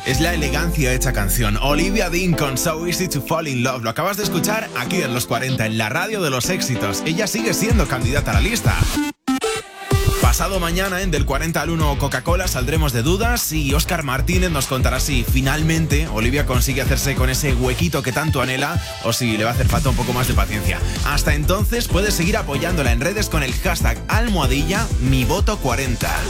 Es la elegancia hecha canción. Olivia Dean con So Easy to Fall in Love. Lo acabas de escuchar aquí en Los 40, en la radio de los éxitos. Ella sigue siendo candidata a la lista. Pasado mañana en Del 40 al 1 Coca-Cola saldremos de dudas y Óscar Martínez nos contará si finalmente Olivia consigue hacerse con ese huequito que tanto anhela o si le va a hacer falta un poco más de paciencia. Hasta entonces puedes seguir apoyándola en redes con el hashtag #MiVoto40.